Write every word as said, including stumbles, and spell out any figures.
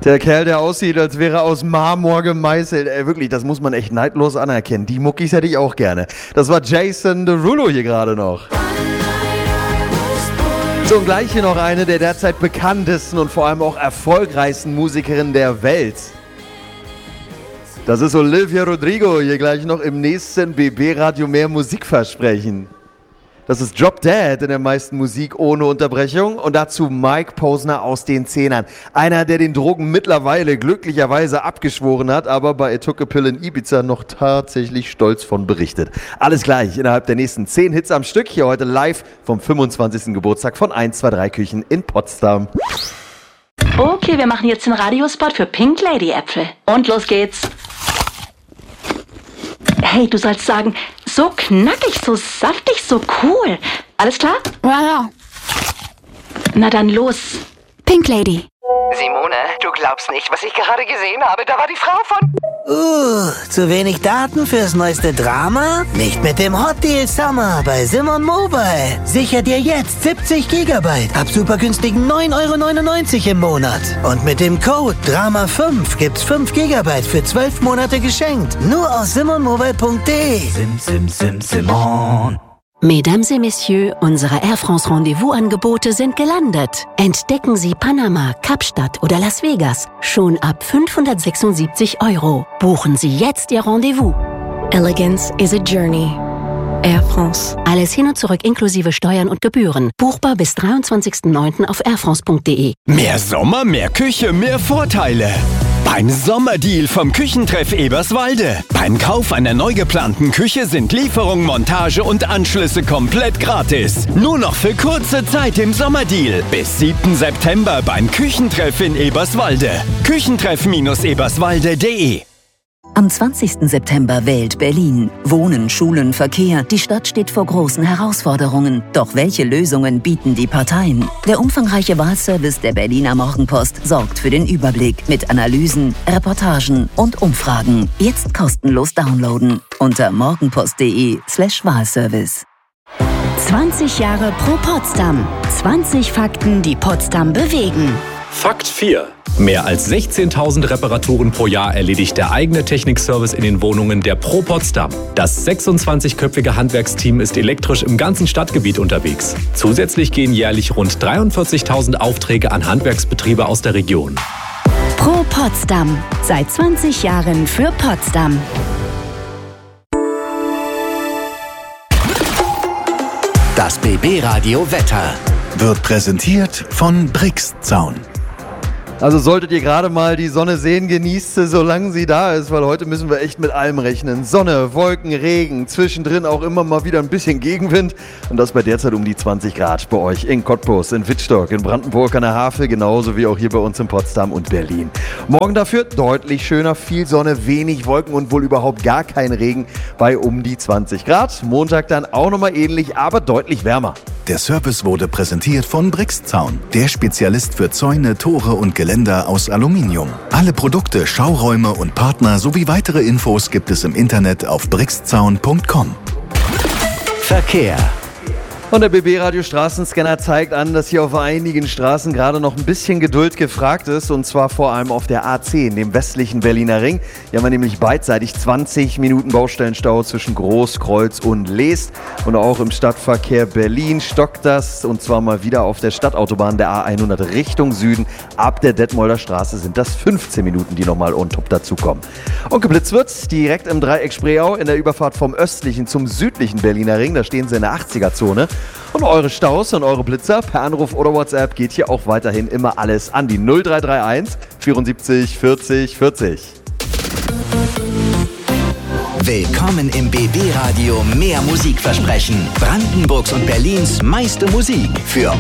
Der Kerl, der aussieht, als wäre er aus Marmor gemeißelt. Ey, wirklich, das muss man echt neidlos anerkennen. Die Muckis hätte ich auch gerne. Das war Jason Derulo hier gerade noch. So, und gleich hier noch eine der derzeit bekanntesten und vor allem auch erfolgreichsten Musikerinnen der Welt. Das ist Olivia Rodrigo, hier gleich noch im nächsten B B-Radio mehr Musikversprechen. Das ist Drop Dead in der meisten Musik ohne Unterbrechung und dazu Mike Posner aus den Zehnern. Einer, der den Drogen mittlerweile glücklicherweise abgeschworen hat, aber bei I Took a Pill in Ibiza noch tatsächlich stolz von berichtet. Alles gleich innerhalb der nächsten zehn Hits am Stück, hier heute live vom fünfundzwanzigsten Geburtstag von eins zwei drei Küchen in Potsdam. Okay, wir machen jetzt den Radiospot für Pink Lady Äpfel. Und los geht's. Hey, du sollst sagen, so knackig, so saftig, so cool. Alles klar? Ja, ja. Na dann los. Pink Lady. Simone, du glaubst nicht, was ich gerade gesehen habe. Da war die Frau von... Uh, zu wenig Daten fürs neueste Drama? Nicht mit dem Hot Deal Summer bei Simon Mobile. Sicher dir jetzt siebzig Gigabyte ab super günstigen neun Euro neunundneunzig im Monat. Und mit dem Code Drama fünf gibt's fünf Gigabyte für zwölf Monate geschenkt. Nur aus simon mobile punkt de. Sim, sim, sim, Simon. Mesdames et Messieurs, unsere Air France Rendezvous-Angebote sind gelandet. Entdecken Sie Panama, Kapstadt oder Las Vegas schon ab fünfhundertsechsundsiebzig Euro. Buchen Sie jetzt Ihr Rendezvous. Elegance is a journey. Air France. Alles hin und zurück inklusive Steuern und Gebühren. Buchbar bis dreiundzwanzigsten neunten auf airfrance punkt de. Mehr Sommer, mehr Küche, mehr Vorteile. Beim Sommerdeal vom Küchentreff Eberswalde. Beim Kauf einer neu geplanten Küche sind Lieferung, Montage und Anschlüsse komplett gratis. Nur noch für kurze Zeit im Sommerdeal. Bis siebten September beim Küchentreff in Eberswalde. Küchentreff eberswalde punkt de. Am zwanzigsten September wählt Berlin. Wohnen, Schulen, Verkehr. Die Stadt steht vor großen Herausforderungen. Doch welche Lösungen bieten die Parteien? Der umfangreiche Wahlservice der Berliner Morgenpost sorgt für den Überblick mit Analysen, Reportagen und Umfragen. Jetzt kostenlos downloaden unter morgenpost.de slash Wahlservice. zwanzig Jahre pro Potsdam. zwanzig Fakten, die Potsdam bewegen. Fakt vier. Mehr als sechzehntausend Reparaturen pro Jahr erledigt der eigene Technikservice in den Wohnungen der Pro Potsdam. Das sechsundzwanzigköpfige Handwerksteam ist elektrisch im ganzen Stadtgebiet unterwegs. Zusätzlich gehen jährlich rund dreiundvierzigtausend Aufträge an Handwerksbetriebe aus der Region. Pro Potsdam. Seit zwanzig Jahren für Potsdam. Das B B-Radio Wetter wird präsentiert von Brixzaun. Also solltet ihr gerade mal die Sonne sehen, genießt sie, solange sie da ist, weil heute müssen wir echt mit allem rechnen. Sonne, Wolken, Regen, zwischendrin auch immer mal wieder ein bisschen Gegenwind und das bei derzeit um die zwanzig Grad bei euch in Cottbus, in Wittstock, in Brandenburg an der Havel, genauso wie auch hier bei uns in Potsdam und Berlin. Morgen dafür deutlich schöner, viel Sonne, wenig Wolken und wohl überhaupt gar kein Regen bei um die zwanzig Grad. Montag dann auch nochmal ähnlich, aber deutlich wärmer. Der Service wurde präsentiert von Brixzaun, der Spezialist für Zäune, Tore und Geländer aus Aluminium. Alle Produkte, Schauräume und Partner sowie weitere Infos gibt es im Internet auf brixzaun punkt com. Verkehr. Und der B B-Radio Straßenscanner zeigt an, dass hier auf einigen Straßen gerade noch ein bisschen Geduld gefragt ist, und zwar vor allem auf der A zehn, dem westlichen Berliner Ring. Hier haben wir nämlich beidseitig zwanzig Minuten Baustellenstau zwischen Großkreuz und Leest. Und auch im Stadtverkehr Berlin stockt das, und zwar mal wieder auf der Stadtautobahn der A hundert Richtung Süden. Ab der Detmolder Straße sind das fünfzehn Minuten, die nochmal on top dazukommen. Und geblitzt wird direkt im Dreieck Spreeau in der Überfahrt vom östlichen zum südlichen Berliner Ring. Da stehen sie in der achtziger-Zone. Und eure Staus und eure Blitzer per Anruf oder WhatsApp geht hier auch weiterhin immer alles an die null drei drei eins vierundsiebzig vierzig vierzig. Willkommen im B B-Radio mehr Musikversprechen. Brandenburgs und Berlins meiste Musik für